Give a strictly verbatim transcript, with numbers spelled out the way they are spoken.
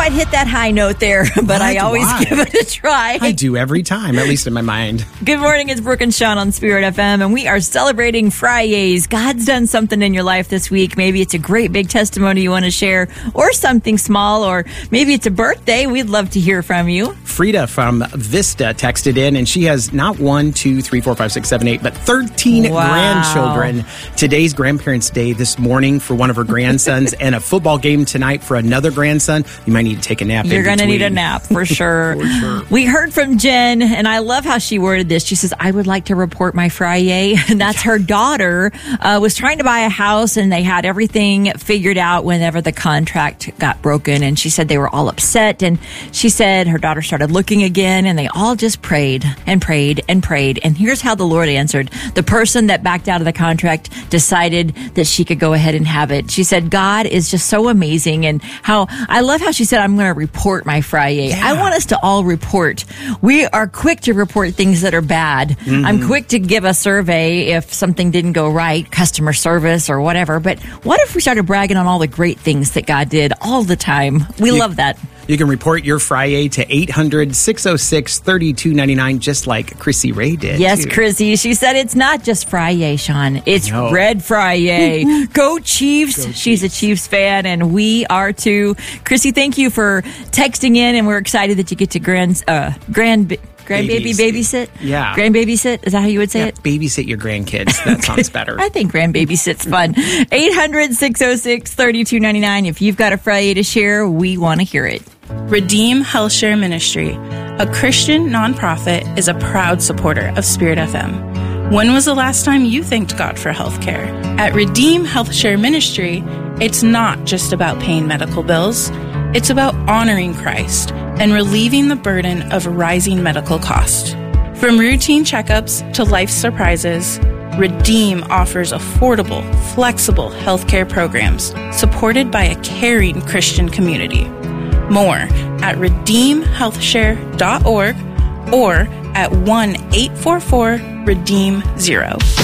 quite hit that high note there, but What? I always Why? give it a try. I do every time, at least in my mind. Good morning, it's Brooke and Sean on Spirit F M, and we are celebrating Fridays. God's done something in your life this week. Maybe it's a great big testimony you want to share, or something small, or maybe it's a birthday. We'd love to hear from you. Frida from Vista texted in, and she has not one, two, three, four, five, six, seven, eight, but thirteen Wow. grandchildren. Today's Grandparents' Day this morning for one of her grandsons, and a football game tonight for another grandson. You might need to take a nap. You're going to need a nap for sure. For sure. We heard from Jen, and I love how she worded this. She says, I would like to report my Friday. And that's her daughter uh, was trying to buy a house, and they had everything figured out whenever the contract got broken. And she said they were all upset. And she said her daughter started looking again, and they all just prayed and prayed and prayed. And here's how the Lord answered. The person that backed out of the contract decided that she could go ahead and have it. She said, God is just so amazing. And how I love how she said, I'm going to report my Friday. Yeah. I want us to all report. We are quick to report things that are bad. Mm-hmm. I'm quick to give a survey if something didn't go right, customer service or whatever. But what if we started bragging on all the great things that God did all the time? We You- love that. You can report your Friday to eight hundred, six oh six, three two nine nine, just like Chrissy Ray did. Yes, too. Chrissy. She said it's not just Friday, Sean. It's No. Red Friday. Go Chiefs. Go She's a Chiefs fan, and we are too. Chrissy, thank you for texting in, and we're excited that you get to grand, uh, grand, grandbaby Babysit. babysit. Yeah. Grand babysit. Is that how you would say Yeah, it? babysit your grandkids. That sounds better. I think grand babysit's fun. eight hundred, six oh six, three two nine nine. If you've got a Friday to share, we want to hear it. Redeem HealthShare Ministry, a Christian nonprofit, is a proud supporter of Spirit F M. When was the last time you thanked God for healthcare? At Redeem HealthShare Ministry, it's not just about paying medical bills. It's about honoring Christ and relieving the burden of rising medical costs. From routine checkups to life surprises, Redeem offers affordable, flexible healthcare programs supported by a caring Christian community. More at redeem health share dot org or at one eight four four redeem zero.